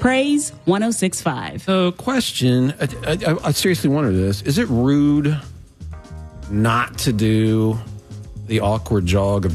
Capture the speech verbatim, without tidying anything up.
Praise one oh six point five. So, question, I, I, I seriously wonder this. Is it rude not to do the awkward jog of